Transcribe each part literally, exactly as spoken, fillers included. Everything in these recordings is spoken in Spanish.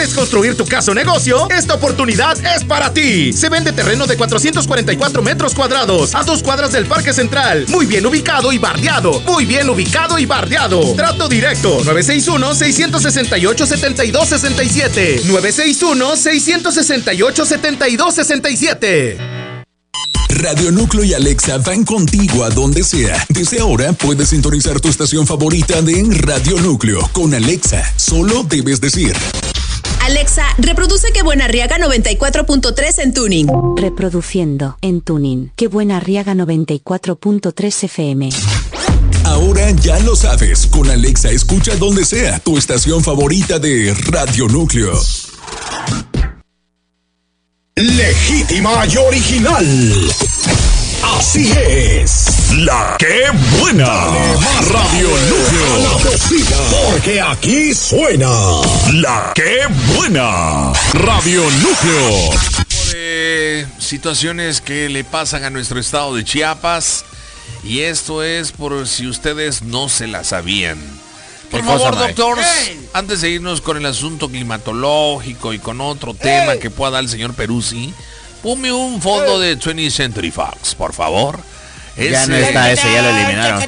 ¿Quieres construir tu casa o negocio? Esta oportunidad es para ti. Se vende terreno de cuatrocientos cuarenta y cuatro metros cuadrados a dos cuadras del Parque Central. Muy bien ubicado y bardeado. Muy bien ubicado y bardeado. Trato directo. nueve seis uno, seis seis ocho, siete dos seis siete. nueve seis uno, seis seis ocho, siete dos seis siete. Radio Núcleo y Alexa van contigo a donde sea. Desde ahora puedes sintonizar tu estación favorita de Radio Núcleo. Con Alexa, solo debes decir: Alexa, reproduce Qué Buena Arriaga noventa y cuatro punto tres en Tuning. Reproduciendo en Tuning Qué Buena Arriaga noventa y cuatro punto tres F M. Ahora ya lo sabes. Con Alexa escucha donde sea tu estación favorita de Radio Núcleo. Legítima y original. Así es. La que buena. Dale más Radio Núcleo a la bocina, porque aquí suena La que buena. Radio Núcleo. De situaciones que le pasan a nuestro estado de Chiapas, y esto es por si ustedes no se la sabían. Por favor, doctor, antes de irnos con el asunto climatológico y con otro tema hey. que pueda dar el señor Peruzzi, ponme un fondo hey. de twentieth Century Fox, por favor. Ya ese... no está ese, ya lo eliminaron.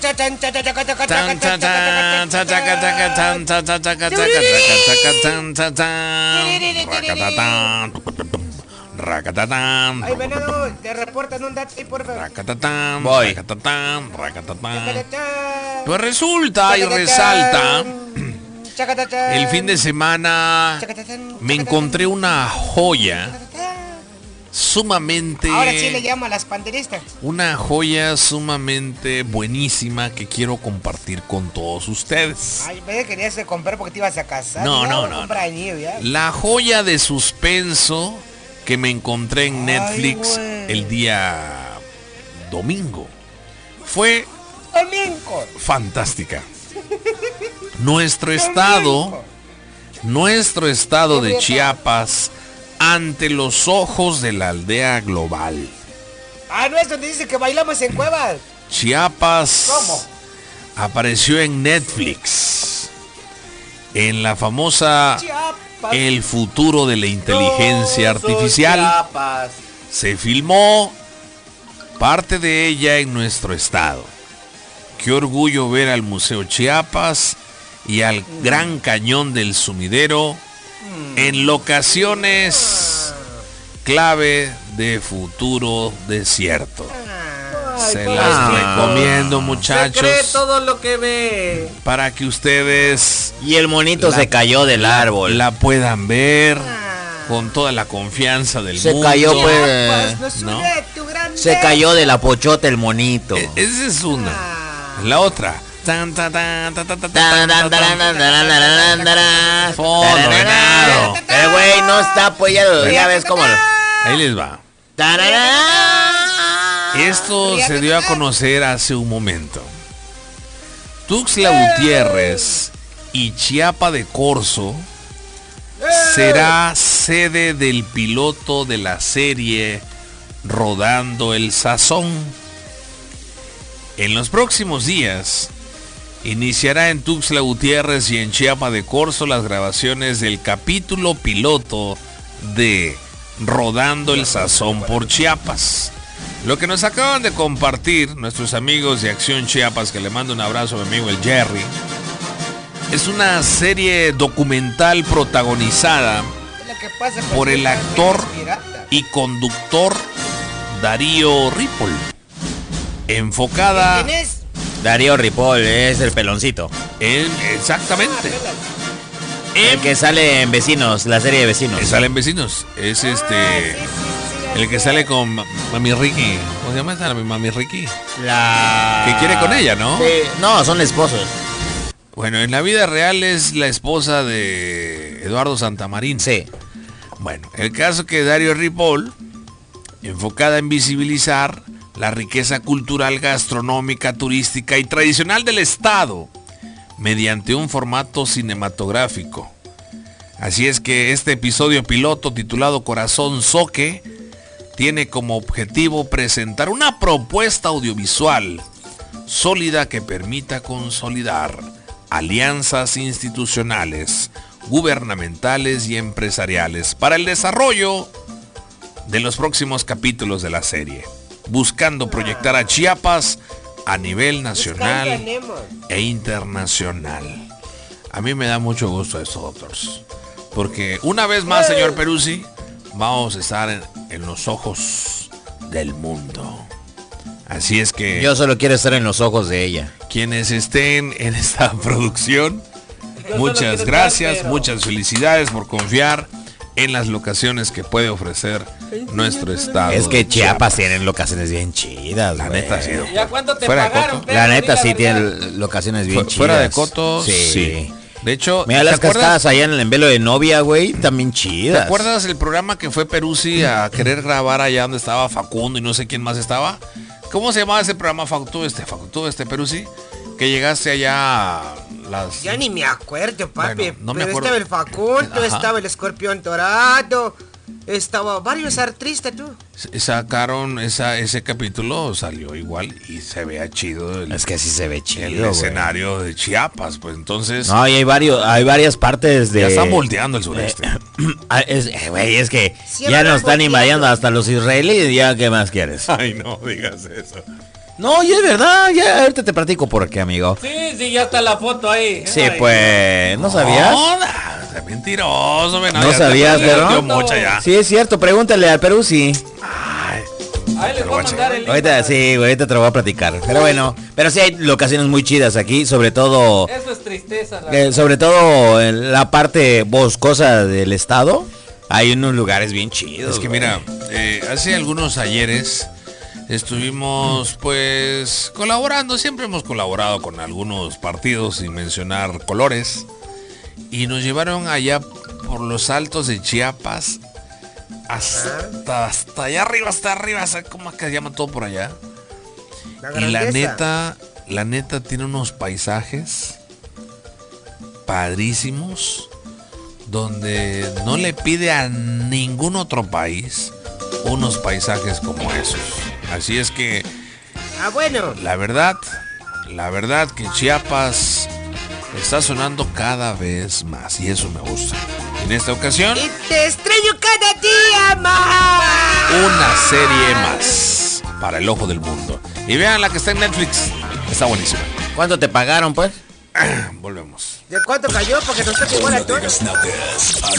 Racatatán. Ay, venado, te reportan un dato ahí, por favor. Racatatán, voy. Racatatán, racatatán. Pues resulta y resalta, el fin de semana me encontré una joya sumamente... Ahora sí le llamo a las panderistas. Una joya sumamente buenísima que quiero compartir con todos ustedes. Ay, me querías comprar porque te ibas a casar. No, no, no. no. La joya de suspenso que me encontré en Netflix Ay, el día domingo fue domingo. fantástica. Nuestro estado, nuestro estado de Chiapas ante los ojos de la aldea global. Ah, no es donde dice que bailamos en cuevas. Chiapas ¿Cómo? apareció en Netflix, en la famosa Chiapas. El futuro de la inteligencia artificial. Chiapas. Se filmó parte de ella en nuestro estado. Qué orgullo ver al Museo Chiapas y al mm. Gran Cañón del Sumidero mm. en locaciones clave de futuro desierto. Ay, se las ah, recomiendo, muchachos. Se cree todo lo que ve. Para que ustedes... Y el monito la, se cayó del árbol. La puedan ver ah. con toda la confianza del se mundo. Cayó, pues, pues, ¿no? Se cayó de la pochota el monito. E esa es una. Ah. La otra. Fondo, venado. El güey no está, pues ya, lo, ya ves cómo lo... Ahí les va. Esto se dio a conocer hace un momento. Tuxtla Gutiérrez y Chiapa de Corzo será sede del piloto de la serie Rodando el Sazón. En los próximos días iniciará en Tuxtla Gutiérrez y en Chiapa de Corzo las grabaciones del capítulo piloto de Rodando el Sazón por Chiapas. Lo que nos acaban de compartir nuestros amigos de Acción Chiapas, que le mando un abrazo a mi amigo el Jerry, es una serie documental protagonizada por el actor y conductor Darío Ripoll. Enfocada... ¿Quién es? Darío Ripoll es el peloncito. Él, exactamente. El que sale en Vecinos, la serie de Vecinos. Que sale en Vecinos. Es este... El que sale con Mami Ricky. ¿Cómo se llama esta? Mami Ricky. La... Que quiere con ella, ¿no? Sí. No, son esposos. Bueno, en la vida real es la esposa de Eduardo Santamarín. Sí. Bueno, el caso que Darío Ripoll, enfocada en visibilizar la riqueza cultural, gastronómica, turística y tradicional del estado, mediante un formato cinematográfico. Así es que este episodio piloto titulado Corazón Zoque tiene como objetivo presentar una propuesta audiovisual sólida que permita consolidar alianzas institucionales, gubernamentales y empresariales para el desarrollo de los próximos capítulos de la serie, buscando proyectar a Chiapas a nivel nacional e internacional. A mí me da mucho gusto esto, doctores, porque una vez más, señor Peruzzi, vamos a estar en, en los ojos del mundo. Así es que yo solo quiero estar en los ojos de ella. Quienes estén en esta producción, muchas gracias, muchas felicidades por confiar en las locaciones que puede ofrecer nuestro estado. Es que Chiapas tienen locaciones bien chidas, la güey. neta sí. ¿Ya cuánto te Fuera de pagaron, coto. perro? La neta Di sí verdad. tiene locaciones bien Fu- chidas. Fuera de coto, sí. sí. De hecho, Mira ¿te las acuerdas? cascadas allá en el envelo de novia, güey, también ¿Te chidas. acuerdas el programa que fue Peruzzi a querer grabar allá donde estaba Facundo y no sé quién más estaba? ¿Cómo se llamaba ese programa, Facundo, este, Facundo, este Peruzzi? Que llegaste allá a las... Ya ni me acuerdo, papi. Bueno, no me pero acuerdo. estaba el Facundo, Ajá. estaba el Escorpión Dorado, estaba varios artistas, tú. S- Sacaron esa, ese capítulo, salió igual y se vea chido el, Es que sí se ve el chido, güey. escenario de Chiapas, pues entonces No, y hay varios, hay varias partes de. ya están volteando el sureste. Ah, es, eh, güey, es que Sí, ya van nos están volteando. invadiendo hasta los israelíes, ya qué más quieres. Ay, no digas eso. No, ya es verdad, ya ahorita te platico por qué, amigo. Sí, sí, ya está la foto ahí. Sí, Ay, pues, ¿no sabías? No, da, es mentiroso, ven, ¿No ya te sabías, pusiste pero? tío mocha ya. Sí, es cierto, pregúntale al Peruzzi. Ay, Ahí les voy a mandar el link. Ahorita sí, güey, ahorita te lo voy a platicar. Pero bueno, pero sí hay locaciones muy chidas aquí, sobre todo, Eso es tristeza. la eh, verdad. sobre todo en la parte boscosa del estado. Hay unos lugares bien chidos. es que güey. mira, eh, hace algunos ayeres estuvimos pues colaborando, siempre hemos colaborado con algunos partidos sin mencionar colores y nos llevaron allá por los altos de Chiapas hasta, hasta allá arriba, hasta arriba, ¿sabes cómo es que se llama todo por allá? La Y la grandeza. neta, la neta tiene unos paisajes padrísimos donde no le pide a ningún otro país unos paisajes como esos. Así es que Ah, bueno. la verdad, la verdad que Chiapas está sonando cada vez más y eso me gusta. En esta ocasión, Y te extraño cada día más. una serie más para el ojo del mundo. Y vean la que está en Netflix, está buenísima. ¿Cuánto te pagaron, pues? Volvemos. ¿De cuánto cayó? Porque nos toca igual a todos. Nagas, nagas.